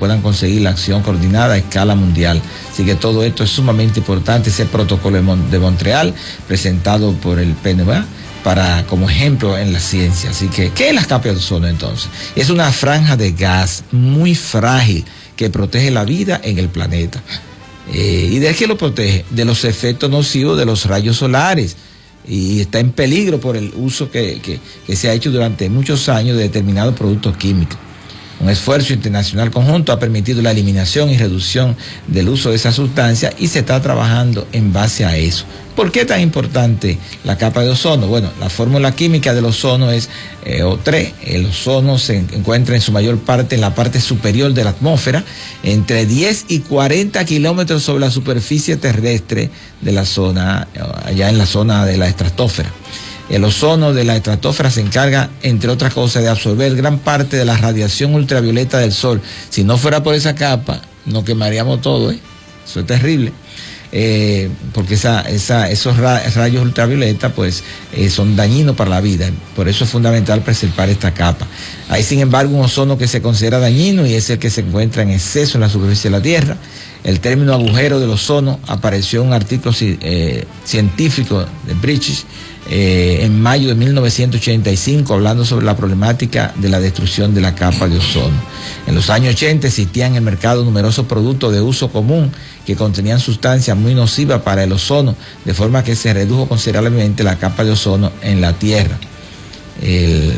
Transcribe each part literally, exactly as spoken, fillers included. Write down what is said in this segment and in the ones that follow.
puedan conseguir la acción coordinada a escala mundial. Así que todo esto es sumamente importante, ese protocolo de, Mon de Montreal presentado por el P N V A para, como ejemplo en la ciencia. Así que, ¿qué es la capa de ozono entonces? Es una franja de gas muy frágil que protege la vida en el planeta. Eh, ¿Y de qué lo protege? De los efectos nocivos de los rayos solares. Y está en peligro por el uso que, que, que se ha hecho durante muchos años de determinados productos químicos. Un esfuerzo internacional conjunto ha permitido la eliminación y reducción del uso de esa sustancia y se está trabajando en base a eso. ¿Por qué es tan importante la capa de ozono? Bueno, la fórmula química del ozono es eh, O tres. El ozono se encuentra en su mayor parte en la parte superior de la atmósfera, entre diez y cuarenta kilómetros sobre la superficie terrestre de la zona, allá en la zona de la estratosfera. El ozono de la estratosfera se encarga, entre otras cosas, de absorber gran parte de la radiación ultravioleta del Sol. Si no fuera por esa capa, nos quemaríamos todo, ¿eh? Eso es terrible. Eh, porque esa, esa, esos rayos ultravioleta pues eh, son dañinos para la vida. Por eso es fundamental preservar esta capa. Hay, sin embargo, un ozono que se considera dañino y es el que se encuentra en exceso en la superficie de la Tierra. El término agujero del ozono apareció en un artículo eh, científico de British eh, en mayo de mil novecientos ochenta y cinco, hablando sobre la problemática de la destrucción de la capa de ozono. En los años ochenta existían en el mercado numerosos productos de uso común que contenían sustancias muy nocivas para el ozono, de forma que se redujo considerablemente la capa de ozono en la Tierra. El,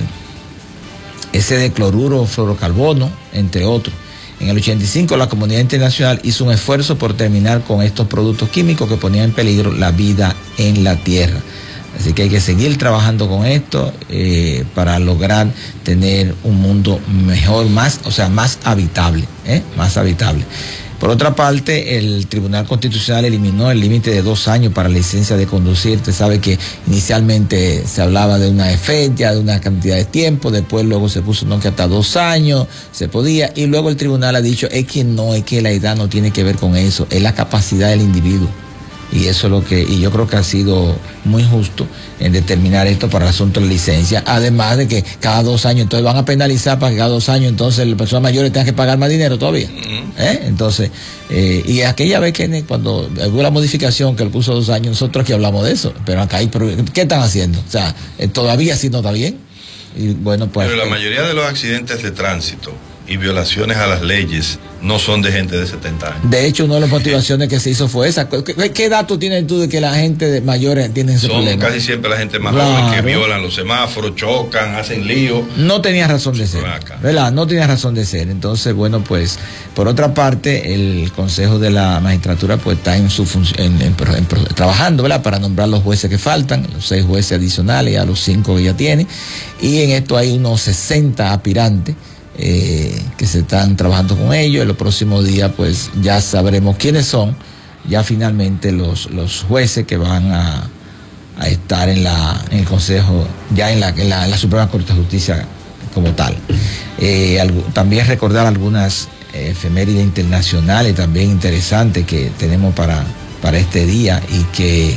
ese de cloruro, fluorocarbono, entre otros. En el ochenta y cinco la comunidad internacional hizo un esfuerzo por terminar con estos productos químicos que ponían en peligro la vida en la Tierra. Así que hay que seguir trabajando con esto eh, para lograr tener un mundo mejor, más, o sea, más habitable, ¿eh? más habitable. Por otra parte, el Tribunal Constitucional eliminó el límite de dos años para la licencia de conducir. Usted sabe que inicialmente se hablaba de una fecha, de una cantidad de tiempo, después luego se puso no que hasta dos años se podía, y luego el tribunal ha dicho es que no, es que la edad no tiene que ver con eso, es la capacidad del individuo. Y eso es lo que, y yo creo que ha sido muy justo en determinar esto para el asunto de la licencia, además de que cada dos años, entonces van a penalizar para que cada dos años entonces las personas mayores tengan que pagar más dinero todavía. ¿Eh? Entonces, eh, y aquella vez que cuando hubo la modificación que él puso dos años, nosotros aquí hablamos de eso, pero acá hay, pero ¿qué están haciendo? O sea, todavía sí no está bien. Y bueno, pues. Pero la mayoría de los accidentes de tránsito y violaciones a las leyes no son de gente de setenta años. De hecho, una de las motivaciones que se hizo fue esa. ¿Qué, qué datos tienes tú de que la gente de mayores tiene ese son problema? Casi siempre la gente más claro. joven que violan los semáforos, chocan, hacen lío. No tenía razón de ser, ¿verdad? No tenía razón de ser. Entonces, bueno, pues, por otra parte, el Consejo de la Magistratura pues está en su función, en, en, en, trabajando, ¿verdad? Para nombrar los jueces que faltan, los seis jueces adicionales a los cinco que ya tiene. Y en esto hay unos sesenta aspirantes Eh, que se están trabajando con ellos. En los próximos días pues ya sabremos quiénes son ya finalmente los, los jueces que van a, a estar en, la, en el Consejo, ya en la, en la, en la Suprema Corte de Justicia como tal. Eh, algo, también recordar algunas eh, efemérides internacionales también interesantes que tenemos para, para este día y que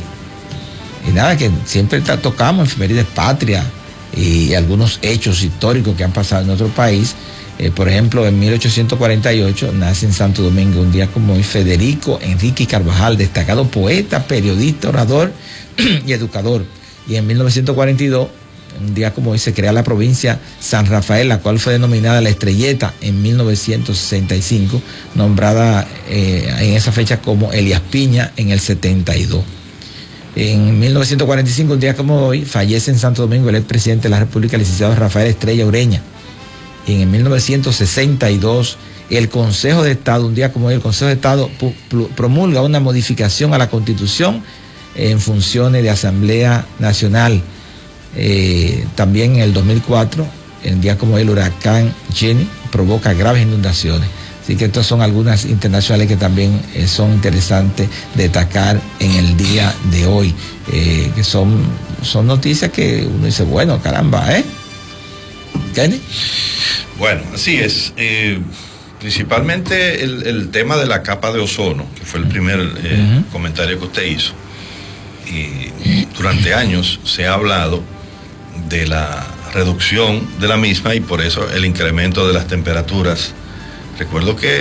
y nada, que siempre tocamos efemérides patrias y algunos hechos históricos que han pasado en nuestro país. Eh, por ejemplo, en mil ochocientos cuarenta y ocho nace en Santo Domingo, un día como hoy, Federico Enrique Carvajal, destacado poeta, periodista, orador y educador. Y en mil novecientos cuarenta y dos, un día como hoy, se crea la provincia San Rafael, la cual fue denominada La Estrelleta en mil novecientos sesenta y cinco, nombrada eh, en esa fecha como Elías Piña en el setenta y dos. En mil novecientos cuarenta y cinco, un día como hoy, fallece en Santo Domingo el expresidente de la República, el licenciado Rafael Estrella Ureña. Y en mil novecientos sesenta y dos, el Consejo de Estado, un día como hoy, el Consejo de Estado promulga una modificación a la Constitución en funciones de Asamblea Nacional. Eh, también en el dos mil cuatro, en día como hoy, el huracán Jenny provoca graves inundaciones. Así que estas son algunas internacionales que también eh, son interesantes destacar en el día de hoy, eh, que son, son noticias que uno dice, bueno, caramba, ¿eh? ¿Kenny? Bueno, así es. Eh, principalmente el, el tema de la capa de ozono, que fue el primer eh, uh-huh. comentario que usted hizo. Y durante años se ha hablado de la reducción de la misma y por eso el incremento de las temperaturas. Recuerdo que